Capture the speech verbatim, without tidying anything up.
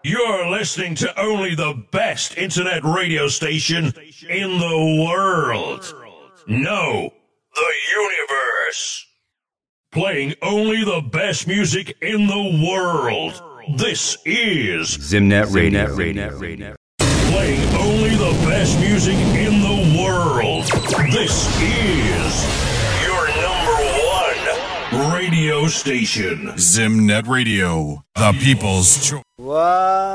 You're listening to only the best internet radio station in the world. No, the universe. Playing only the best music in the world. This is Zimnet Radio. Zimnet Radio. Playing only the best music in the world. This is your number one radio station. Zimnet Radio, the people's choice. What?